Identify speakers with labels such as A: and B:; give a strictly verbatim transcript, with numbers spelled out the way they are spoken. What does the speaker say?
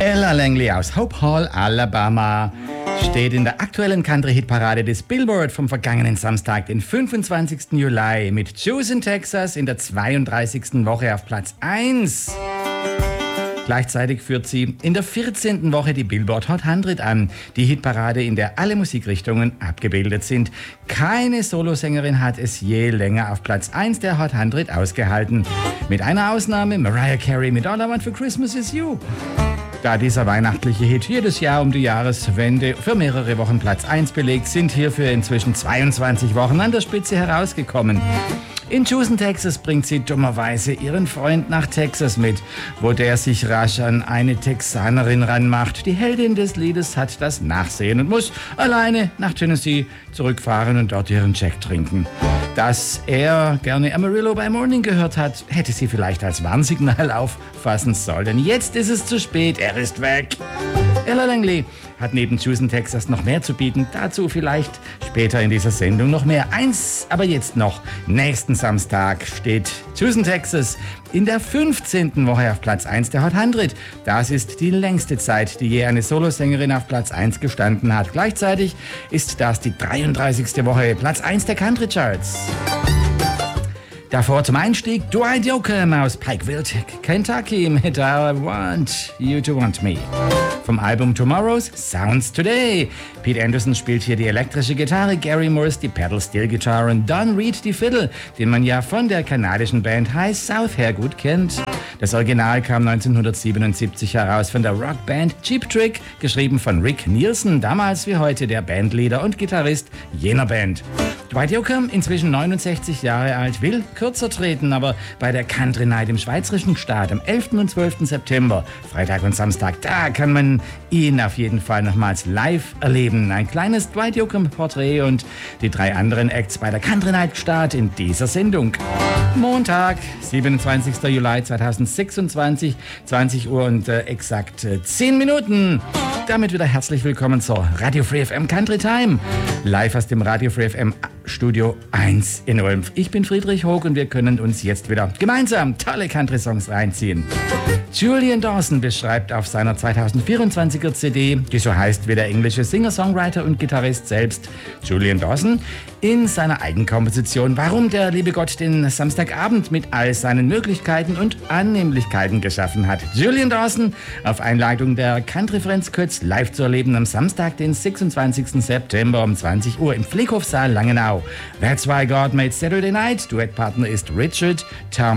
A: Ella Langley aus Hope Hall, Alabama, steht in der aktuellen Country-Hit-Parade des Billboard vom vergangenen Samstag, den fünfundzwanzigsten Juli, mit Houston, Texas in der zweiunddreißigsten Woche auf Platz eins. Gleichzeitig führt sie in der vierzehnten Woche die Billboard Hot hundert an, die Hitparade, in der alle Musikrichtungen abgebildet sind. Keine Solosängerin hat es je länger auf Platz eins der Hot hundert ausgehalten. Mit einer Ausnahme, Mariah Carey mit All I Want for Christmas Is You. Da dieser weihnachtliche Hit jedes Jahr um die Jahreswende für mehrere Wochen Platz eins belegt, sind hierfür inzwischen zweiundzwanzig Wochen an der Spitze herausgekommen. In Houston, Texas bringt sie dummerweise ihren Freund nach Texas mit, wo der sich rasch an eine Texanerin ranmacht. Die Heldin des Liedes hat das Nachsehen und muss alleine nach Tennessee zurückfahren und dort ihren Jack trinken. Dass er gerne Amarillo by Morning gehört hat, hätte sie vielleicht als Warnsignal auffassen sollen. Jetzt ist es zu spät, er ist weg. Ella Langley hat neben Houston, Texas noch mehr zu bieten. Dazu vielleicht später in dieser Sendung noch mehr. Eins aber jetzt noch. Nächsten Samstag steht Houston, Texas in der fünfzehnten Woche auf Platz eins der Hot hundert. Das ist die längste Zeit, die je eine Solosängerin auf Platz eins gestanden hat. Gleichzeitig ist das die dreiunddreißigste Woche, Platz eins der Country Charts. Davor zum Einstieg Dwight Yoakam aus Pikeville, Kentucky mit I Want You to Want Me. Vom Album Tomorrow's Sounds Today. Pete Anderson spielt hier die elektrische Gitarre, Gary Morris die Pedal Steel Gitarre und Don Reed die Fiddle, den man ja von der kanadischen Band High South her gut kennt. Das Original kam neunzehnhundertsiebenundsiebzig heraus von der Rockband Cheap Trick, geschrieben von Rick Nielsen, damals wie heute der Bandleader und Gitarrist jener Band. Dwight Yoakam, inzwischen neunundsechzig Jahre alt, will kürzer treten, aber bei der Country Night im schweizerischen Staat am elften und zwölften September, Freitag und Samstag, da kann man ihn auf jeden Fall nochmals live erleben. Ein kleines Dwight Yoakam-Porträt und die drei anderen Acts bei der Country Night Start in dieser Sendung. Montag, siebenundzwanzigsten Juli zweitausendsechsundzwanzig, zwanzig Uhr und äh, exakt äh, zehn Minuten. Damit wieder herzlich willkommen zur Radio Free F M Country Time. Live aus dem Radio Free F M Studio eins in Ulm. Ich bin Friedrich Hoog und wir können uns jetzt wieder gemeinsam tolle Country-Songs reinziehen. Julian Dawson beschreibt auf seiner zweitausendvierundzwanziger C D, die so heißt wie der englische Singer-Songwriter und Gitarrist selbst, Julian Dawson, in seiner Eigenkomposition, warum der liebe Gott den Samstagabend mit all seinen Möglichkeiten und Annehmlichkeiten geschaffen hat. Julian Dawson auf Einladung der Country Friends Kötz live zu erleben am Samstag, den sechsundzwanzigsten September um zwanzig Uhr im Pfleghofsaal Langenau. That's Why God Made Saturday Night. Duettpartner ist Richard Tom